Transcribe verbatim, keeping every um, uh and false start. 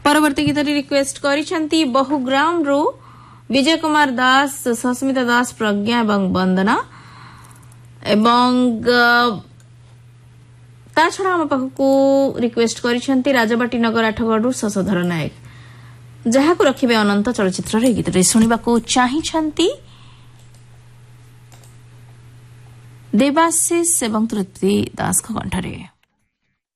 परवर्ती गीत रिक्वेस्ट करिसेंती बहुग्राम रु विजय कुमार दास, सस्मिता दास, प्रज्ञा एवं वंदना एवं ता छड़ा हम पाखकू रिक्वेस्ट करिसेंती राजबाटी नगर आठगढ़ रु शशधर नायक, जहा को रखिबे अनंत चलचित्र रे गीत रे सुनिबा को चाहिछंती देवाशीष एवं तृप्ति दास को कंठरे।